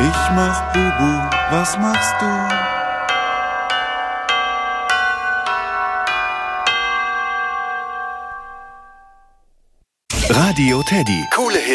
Ich mach Bubu, was machst du? Radio Teddy. Coole Hits.